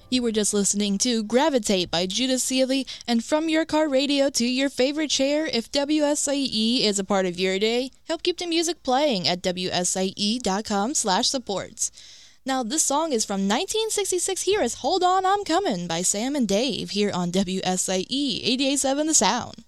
You were just listening to Gravitate by Judah Sealy, and from your car radio to your favorite chair, if WSIE is a part of your day, help keep the music playing at WSIE.com/supports. Now, this song is from 1966. Here is Hold On, I'm Coming by Sam and Dave here on WSIE 88.7 The Sound.